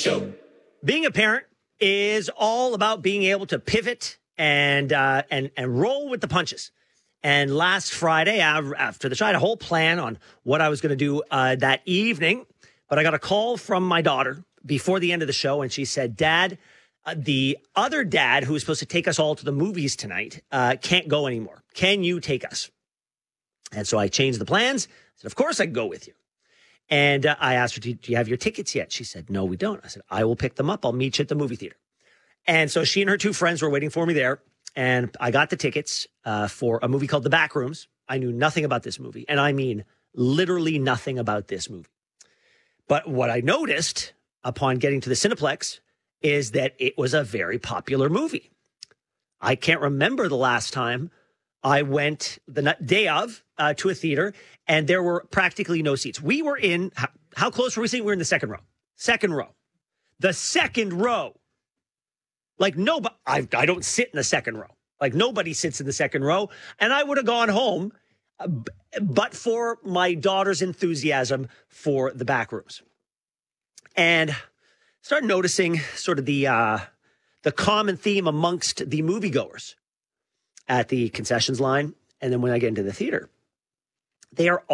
Being a parent is all about being able to pivot and roll with the punches. And last Friday, after the show, I had a whole plan on what I was going to do that evening. But I got a call from my daughter before the end of the show, and she said, Dad, the other dad who was supposed to take us all to the movies tonight can't go anymore. Can you take us? And so I changed the plans. I said, of course I can go with you. And I asked her, do you have your tickets yet? She said, no, we don't. I said, I will pick them up. I'll meet you at the movie theater. And so she and her two friends were waiting for me there. And I got the tickets for a movie called The Backrooms. I knew nothing about this movie. And I mean, literally nothing about this movie. But what I noticed upon getting to the Cineplex is that it was a very popular movie. I can't remember the last time I went the day of to a theater and there were practically no seats. We were in, how close were we sitting? We were in the second row. Second row. The second row. Like, nobody, I don't sit in the second row. Like, nobody sits in the second row. And I would have gone home, but for my daughter's enthusiasm for The Backrooms. And started noticing sort of the common theme amongst the moviegoers at the concessions line. And then when I get into the theater, they are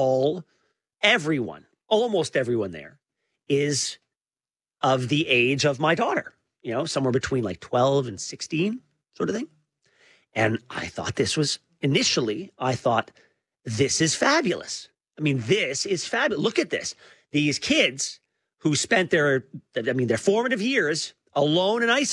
almost everyone there is of the age of my daughter, you know, somewhere between like 12 and 16 sort of thing. And I thought this is fabulous. I mean, this is fabulous. Look at this. These kids who spent their formative years alone in isolation.